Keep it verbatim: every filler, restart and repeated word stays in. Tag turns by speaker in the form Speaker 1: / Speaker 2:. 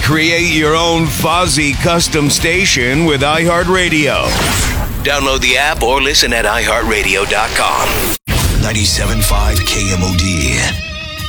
Speaker 1: Create your own Fozzy custom station with iHeartRadio. Download the app or listen at i heart radio dot com.
Speaker 2: ninety-seven point five K M O D.